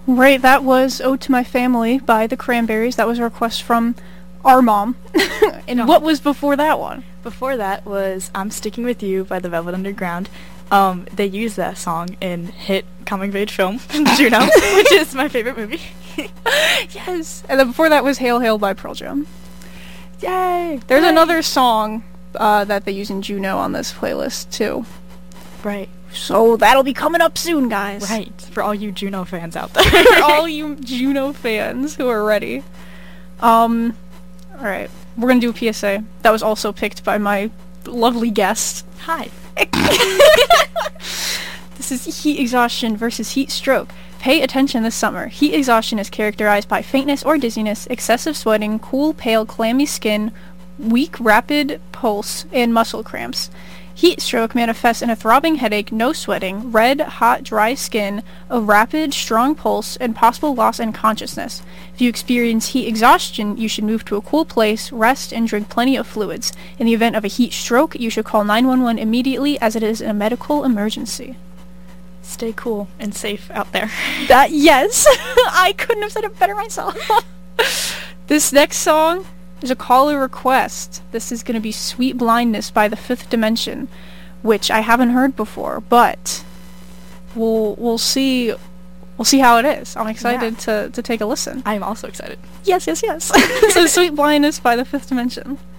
Right, that was Ode to My Family by the Cranberries. That was a request from our mom. And what was before that one? Before that was I'm Sticking With You by the Velvet Underground. They use that song in hit coming-of-age film, Juno, which is my favorite movie. Yes! And then before that was Hail Hail by Pearl Jam. Yay! There's another song that they use in Juno on this playlist, too. Right. So that'll be coming up soon, guys. Right. For all you Juno fans out there. For all you Juno fans who are ready. Alright. We're gonna do a PSA. That was also picked by my lovely guest. Hi. This is heat exhaustion versus heat stroke. Pay attention this summer. Heat exhaustion is characterized by faintness or dizziness, excessive sweating, cool, pale, clammy skin, weak, rapid pulse, and muscle cramps. Heat stroke manifests in a throbbing headache, no sweating, red, hot, dry skin, a rapid, strong pulse, and possible loss in consciousness. If you experience heat exhaustion, you should move to a cool place, rest, and drink plenty of fluids. In the event of a heat stroke, you should call 911 immediately, as it is a medical emergency. Stay cool and safe out there. That, yes! I couldn't have said it better myself. This next song is a caller request. This is going to be Sweet Blindness by the Fifth Dimension, which I haven't heard before, but we'll see how it is. I'm excited to take a listen. I am also excited. Yes. So Sweet Blindness by the Fifth Dimension.